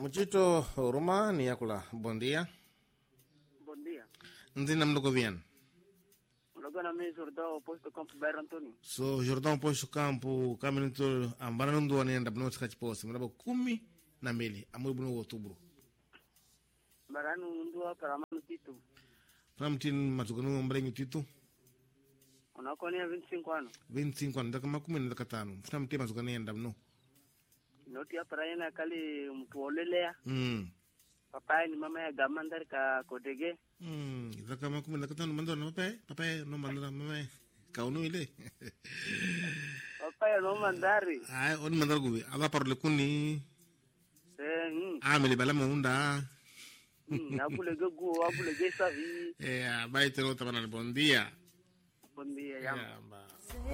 Muchito Roma ni yakula. Buen día. Buen día. Ndina mloko bien. Logo na mimi Jordão posto campo Bairro Antônio. So Jordão posto campo caminho ambana ndo anienda bno skach post mrabo 12 amuri outubro. Barano ndo para mano Tito. Pramtin matukano mbrengi Tito. Unakonia 25 ano. 25 ano ndaka 10 ndaka 5. Pramtin matukano enda bno. Noti para yana kali mtuolelea. Papa ni mama ya gamandar ka kodege. Ndaka 10 ndaka 5 mandona papa no mandara mama kaunu ile. Papa ya no mandari. Ay on mandar gubi aba parle kuni. Ameli bala munda. Abule gugu abule gesa vi. Baitero tabana buen día. Buen día ya.